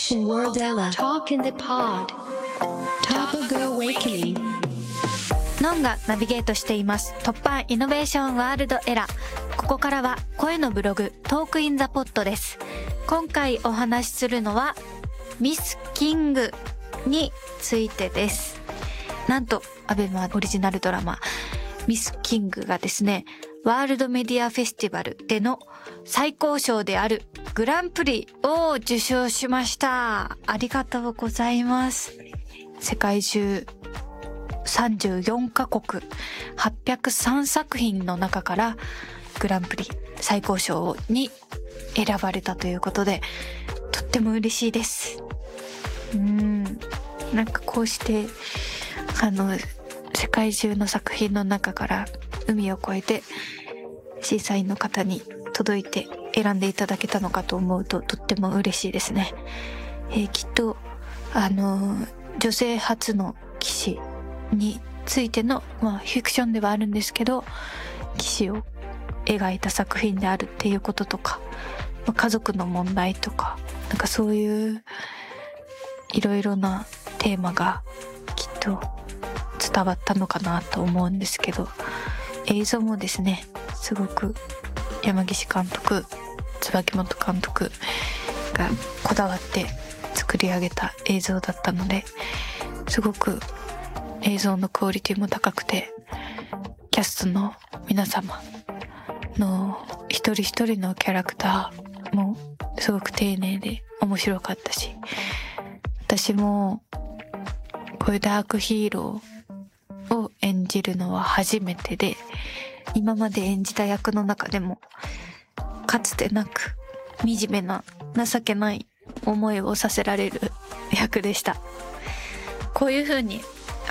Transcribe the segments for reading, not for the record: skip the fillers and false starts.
Wordella Talk in the Pod Topical Awakening ノンがナビゲートしています突破イノベーションワールドエラー。ここからは声のブログトークインザポットです。今回お話しするのはミスキングについてです。なんとアベマオリジナルドラマミスキングがですね、ワールドメディアフェスティバルでの最高賞であるグランプリを受賞しました。ありがとうございます。世界中34カ国803作品の中からグランプリ最高賞に選ばれたということで、とっても嬉しいです。なんかこうして世界中の作品の中から海を越えて審査員の方に届いて選んでいただけたのかと思うととっても嬉しいですね。きっと女性初の騎士についての、フィクションではあるんですけど、騎士を描いた作品であるっていうこととか、家族の問題とか、なんかそういういろいろなテーマがきっと伝わったのかなと思うんですけど、映像もですね、すごく山岸監督、椿本監督がこだわって作り上げた映像だったので、すごく映像のクオリティも高くて、キャストの皆様の一人一人のキャラクターもすごく丁寧で面白かったし、私もこういうダークヒーローを演じるのは初めてで、今まで演じた役の中でもかつてなく惨めな情けない思いをさせられる役でした。こういう風に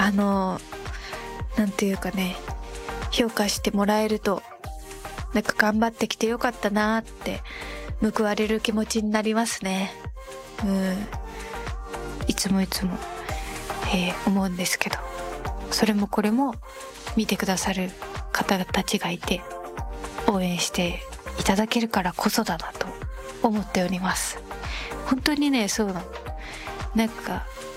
なんていうかね、評価してもらえると、なんか頑張ってきてよかったなーって報われる気持ちになりますね。いつも思うんですけど、それもこれも見てくださる方たちがいて応援していただけるからこそだなと思っております。本当にね、そうなの。なんか